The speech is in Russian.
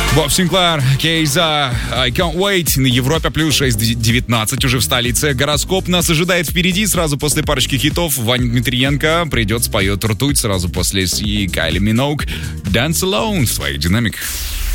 Боб Синклер, Кейза, I Can't Wait. На Европе плюс 6:19 уже в столице. Гороскоп нас ожидает впереди. Сразу после парочки хитов Ваня Дмитриенко придет, споет «Ртуть». Сразу после Си Кайли Миноуг «Dance Alone» в своих динамиках.